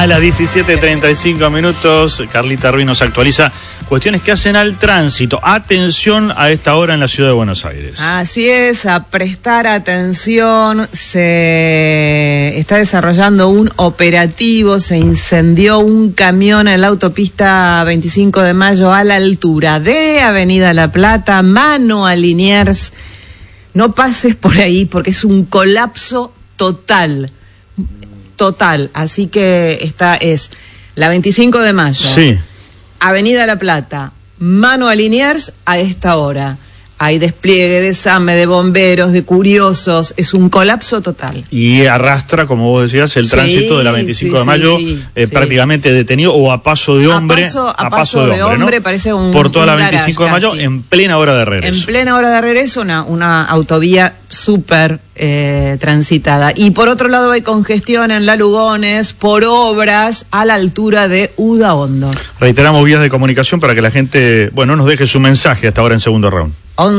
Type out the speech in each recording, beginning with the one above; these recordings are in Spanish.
A las 17:35 minutos, Carlita Ruiz nos actualiza cuestiones que hacen al tránsito. Atención a esta hora en la ciudad de Buenos Aires. Así es, a prestar atención. Se está desarrollando un operativo. Se incendió un camión en la autopista 25 de Mayo a la altura de Avenida La Plata, mano a Liniers. No pases por ahí porque es un colapso total. Así que esta es la 25 de Mayo. Sí. Avenida La Plata, mano a Liniers a esta hora. Hay despliegue, desame de bomberos, de curiosos, es un colapso total. Y arrastra, como vos decías, el tránsito de la 25 de Mayo, prácticamente detenido o a paso de hombre. A paso de hombre, ¿no? Parece un por toda la 25 de garage, Mayo, en plena hora de regreso. En plena hora de regreso, una autovía súper transitada. Y por otro lado hay congestión en la Lugones por obras a la altura de Udaondo. Reiteramos vías de comunicación para que la gente, nos deje su mensaje hasta ahora en segundo round.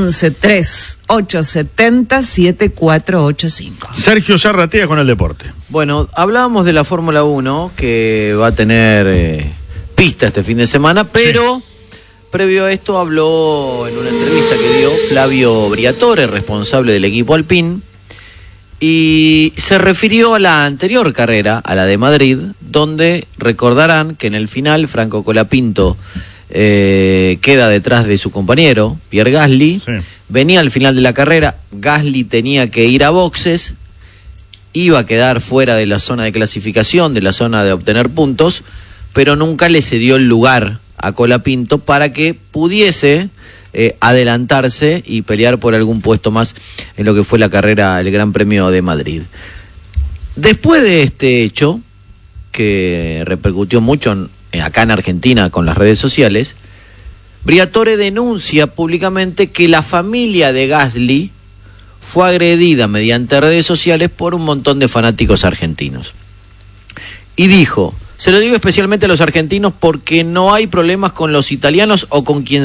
11-3-870-7485. Sergio Zarratea con el deporte. Bueno, hablábamos de la Fórmula 1, que va a tener pista este fin de semana, pero previo a esto habló en una entrevista que dio Flavio Briatore, responsable del equipo Alpine, y se refirió a la anterior carrera, a la de Madrid, donde recordarán que en el final Franco Colapinto queda detrás de su compañero, Pierre Gasly. Sí. Venía al final de la carrera, Gasly tenía que ir a boxes, iba a quedar fuera de la zona de clasificación, de la zona de obtener puntos, pero nunca le cedió el lugar a Colapinto para que pudiese adelantarse y pelear por algún puesto más en lo que fue la carrera, el Gran Premio de Madrid. Después de este hecho, que repercutió mucho acá en Argentina con las redes sociales, Briatore denuncia públicamente que la familia de Gasly fue agredida mediante redes sociales por un montón de fanáticos argentinos. Y dijo: se lo digo especialmente a los argentinos porque no hay problemas con los italianos o con quien